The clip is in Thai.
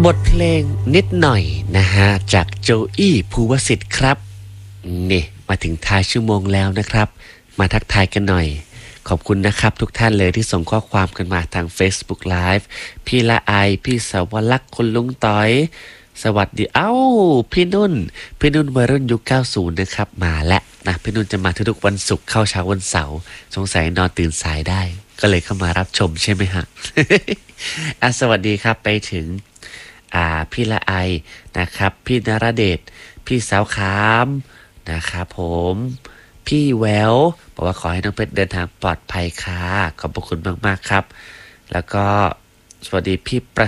บทเพลงนิดหน่อยนะฮะจากโจอี้ภูวสิทธิ์ครับนี่มาถึงท้ายชั่วโมงแล้วนะครับมาทักทายกันหน่อยขอบคุณนะครับทุกท่านเลยที่ส่งข้อความกันมาทาง Facebook Live พี่ละไอพี่สาวลักษณ์คุณลุงต้อยสวัสดีพี่นุ่นวัยรุ่นยุค90นะครับมาแล้วนะพี่นุ่นจะมาทุกๆวันศุกร์เข้าเช้าวันเสาร์สงสัยนอนตื่นสายได้ก็เลยเข้ามารับชมใช่ไหมฮะ สวัสดีครับไปถึงพี่ละไอนะครับพี่นรเดชพี่สาวขามนะครับผมพี่แววบอกว่าขอให้น้องเพชรเดินทางปลอดภัยค่ะขอบพระคุณมากๆครับแล้วก็สวัสดีพี่ประ